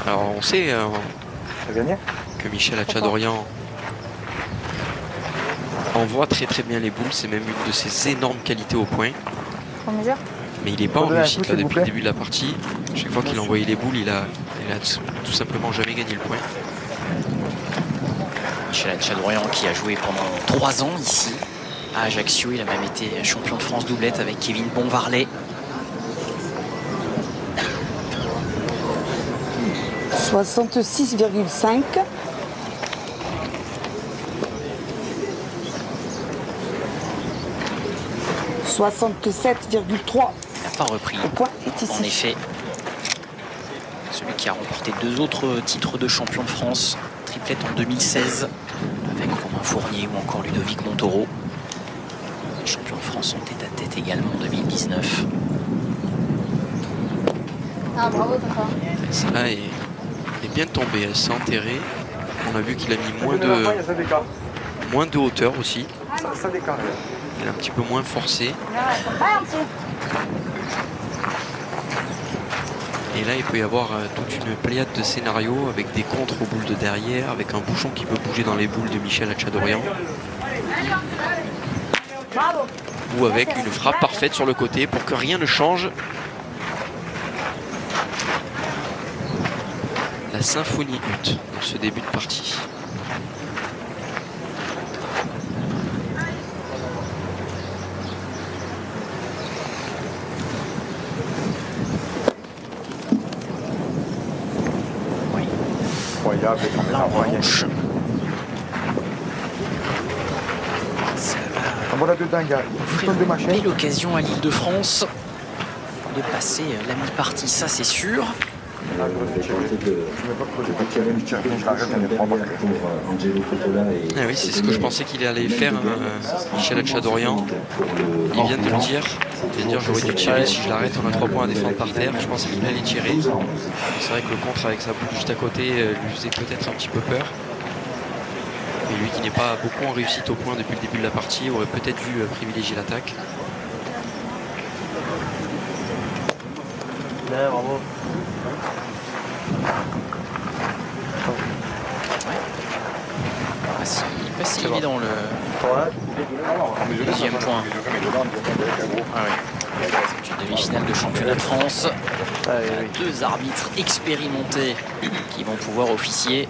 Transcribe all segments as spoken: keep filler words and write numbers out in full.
Alors on sait euh, que Michel Hatchadorian envoie très très bien les boules, c'est même une de ses énormes qualités au point. Mais il n'est pas en réussite là, depuis le début de la partie. Chaque fois qu'il a envoyé les boules, il a, il a tout simplement jamais gagné le point. Michel Hatchadorian qui a joué pendant trois ans ici à Ajaccio. Il a même été champion de France doublette avec Kevin Bonvarlet. soixante-six virgule cinq. soixante-sept virgule trois. Il n'a pas repris. Le point est ici. En effet, celui qui a remporté deux autres titres de champion de France, triplette en deux mille seize avec Romain Fournier ou encore Ludovic Montoro. Champion de France en tête à tête également en deux mille dix-neuf. Ah, bravo, papa. Celle-là est, est bien tombée, elle s'est enterrée. On a vu qu'il a mis moins de, moins de hauteur aussi. Ça, ça décale. Elle est un petit peu moins forcée. Et là, il peut y avoir euh, toute une pléiade de scénarios avec des contres aux boules de derrière, avec un bouchon qui peut bouger dans les boules de Michel Hatchadorian. Ou avec une frappe parfaite sur le côté pour que rien ne change. La symphonie hutte dans ce début de partie. La revanche. Ça va offrir l'occasion à l'Île-de-France de passer la mi-partie, ça c'est sûr. Ah oui, c'est ce que je pensais qu'il allait faire, euh, Michel Hatchadorian. Il vient de le dire. Il vient de dire j'aurais dû tirer si je l'arrête, on a trois points à défendre par terre. Je pensais qu'il allait tirer. C'est vrai que le contre avec sa boule juste à côté euh, lui faisait peut-être un petit peu peur. Mais lui qui n'est pas beaucoup en réussite au point depuis le début de la partie aurait peut-être dû euh, privilégier l'attaque. Ouais, bravo. Pas si, pas si évident le deuxième point. Ah oui. C'est une demi-finale de championnat de France. Ah, oui, oui. Deux arbitres expérimentés qui vont pouvoir officier.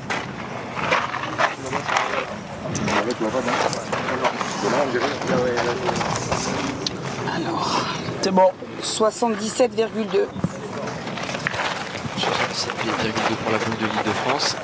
Alors, c'est bon. soixante-dix-sept virgule deux. soixante-dix-sept virgule deux pour la boule de l'Île-de-France.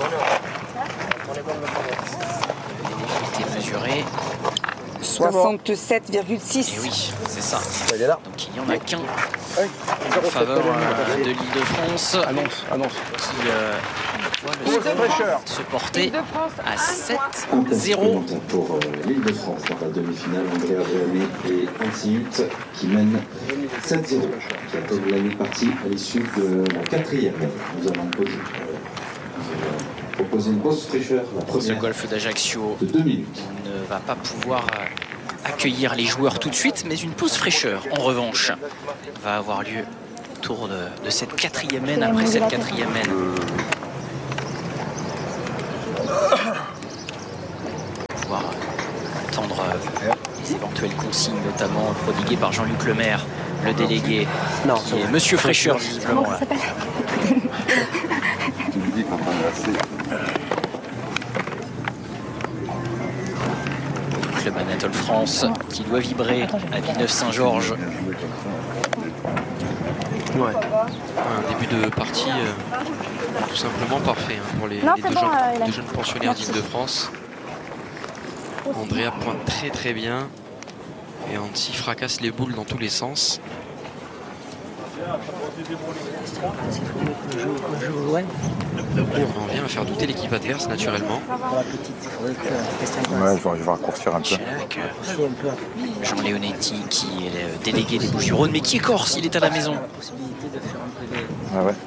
l'égalité mesurée. soixante-sept virgule six. Et oui, c'est ça. Donc il n'y en a qu'un en faveur euh, de l'Île-de-France. Annonce, annonce. Qui euh, voit le score se porter à sept zéro. Pour euh, l'Île-de-France dans la demi-finale, Andrea Adriani et Antti Hutt qui mènent sept zéro, qui attendent la mi-partie à l'issue de la quatrième. Nous allons poser, euh, proposer une pause fraîcheur. La première, ce golf d'Ajaccio de deux minutes. Ne va pas pouvoir euh, accueillir les joueurs tout de suite, mais une pause fraîcheur, en revanche, va avoir lieu autour de, de cette quatrième mène, après cette quatrième mène. Pouvoir attendre euh, les éventuelles consignes, notamment prodiguées par Jean-Luc Lemaire, le délégué, non, qui est Monsieur Fraîcheur, visiblement. Là. Club Anatole France qui doit vibrer à Villeneuve-Saint-Georges. Ouais. Un début de partie euh, tout simplement parfait hein, pour les, non, les deux, bon, gens, euh, deux jeunes pensionnaires d'Île-de-France. Andrea pointe très très bien et Antti fracasse les boules dans tous les sens. On vient à faire douter l'équipe adverse naturellement. Ouais, je vais, je vais raccourcir un peu. Avec Jean Leonetti qui est le délégué des Bouches-du-Rhône, mais qui est corse, il est à la maison. Ah ouais.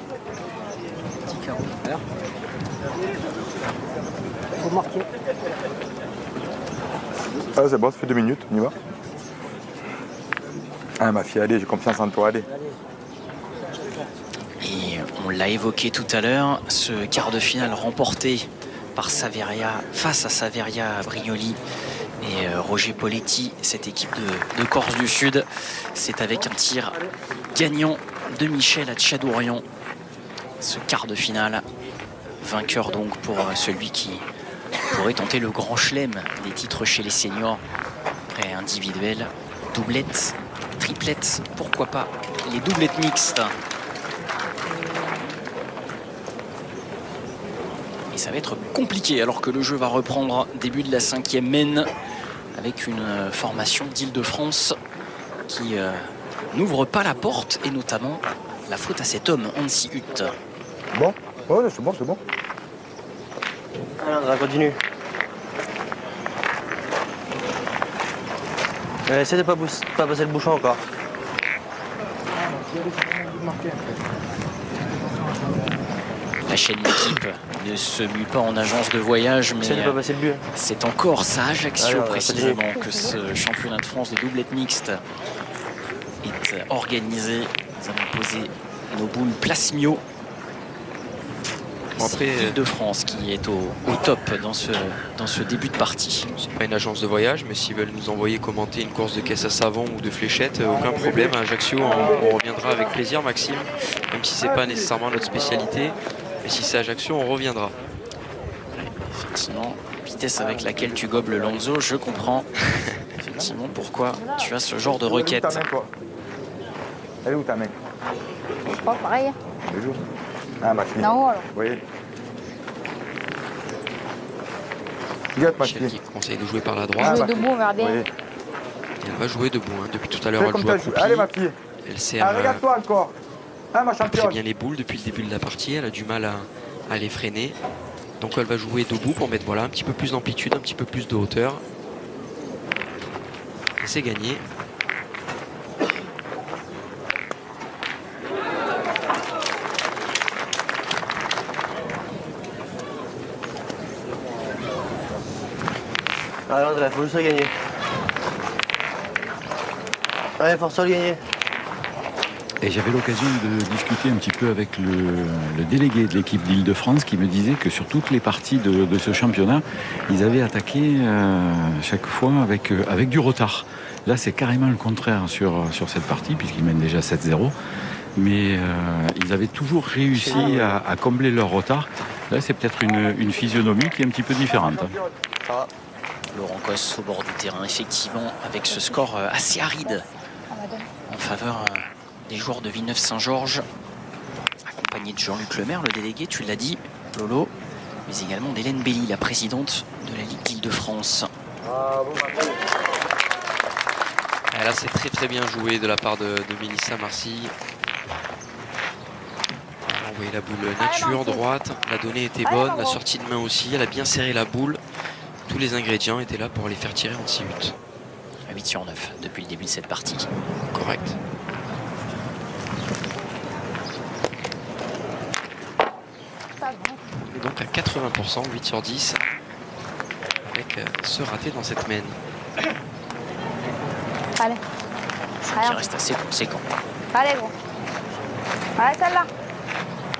Faut marquer. Ah, c'est bon, ça fait deux minutes, on y va. Ah, ma fille, allez, j'ai confiance en toi, allez. Et On l'a évoqué tout à l'heure, ce quart de finale remporté par Saveria face à Saveria Brignoli et euh, Roger Poletti, cette équipe de, de Corse du Sud. C'est avec un tir gagnant de Michel Hatchadourian. Ce quart de finale, vainqueur donc pour euh, celui qui pourrait tenter le grand chelem des titres chez les seniors. Après individuel, doublette, triplette, pourquoi pas les doublettes mixtes. Et ça va être compliqué alors que le jeu va reprendre début de la cinquième mène avec une formation d'Île-de-France qui euh, n'ouvre pas la porte et notamment la faute à cet homme, Hansi Hutt. Bon, ouais, c'est bon, c'est bon. Alors, on va continuer. Euh, essaie de ne pas, pas passer le bouchon encore. La chaîne d'équipe ne se mue pas en agence de voyage, mais c'est encore à Ajaccio ah, précisément que ce championnat de France de doublette mixte est organisé. Nous avons posé nos boules place Mio. Après, l'Île de France qui est au, au top dans ce, dans ce début de partie. C'est pas une agence de voyage, mais s'ils veulent nous envoyer commenter une course de caisse à savon ou de fléchettes, aucun problème. À Ajaccio, on, on reviendra avec plaisir, Maxime, même si c'est pas nécessairement notre spécialité. Mais si c'est Ajaccio, on reviendra. Effectivement, vitesse avec laquelle tu gobes le Lonzo, je comprends effectivement pourquoi tu as ce genre de requête. Elle est où ta main? Je crois pareil. Ah, ma fille. Non, alors. Oui. Regarde, ma Michel fille. qui conseille de jouer par la Jouer droite. Ah, debout, on verra bien. Oui. Et elle va jouer debout. Hein. Depuis tout à l'heure, Fais elle comme joue t'as accroupie. Allez, ma fille. Elle sert Ah, euh, regarde-toi encore. Ah, ma très championne. bien les boules depuis le début de la partie. Elle a du mal à, à les freiner. Donc elle va jouer debout pour mettre voilà, un petit peu plus d'amplitude, un petit peu plus de hauteur. Et c'est gagné. Allez, André, faut juste gagner. Allez, force à gagner. Et j'avais l'occasion de discuter un petit peu avec le, le délégué de l'équipe d'Île-de-France qui me disait que sur toutes les parties de, de ce championnat, ils avaient attaqué euh, chaque fois avec, euh, avec du retard. Là, c'est carrément le contraire sur, sur cette partie, puisqu'ils mènent déjà sept zéro. Mais euh, ils avaient toujours réussi à, à combler leur retard. Là, c'est peut-être une, une physionomie qui est un petit peu différente. Laurent Cosse au bord du terrain, effectivement, avec ce score assez aride en faveur des joueurs de Villeneuve-Saint-Georges, accompagné de Jean-Luc Lemaire, le délégué, tu l'as dit, Lolo, mais également d'Hélène Belly, la présidente de la Ligue d'Île-de-France. Et là, c'est très très bien joué de la part de, de Mélissa Marcy. Elle a envoyé la boule nature, droite. La donnée était bonne, la sortie de main aussi. Elle a bien serré la boule. Tous les ingrédients étaient là pour les faire tirer en six huit. huit sur neuf depuis le début de cette partie. Correct. Et donc à quatre-vingts pour cent, huit sur dix, avec ce raté dans cette main. Allez. Qui reste assez conséquent. Allez, gros. Allez, celle-là.